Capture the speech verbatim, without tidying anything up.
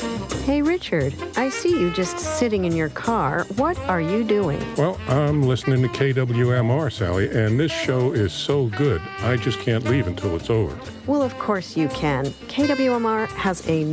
Hey, Richard, I see you just sitting in your car. What are you doing? Well, I'm listening to K W M R, Sally, and this show is so good, I just can't leave until it's over. Well, of course you can. K W M R has a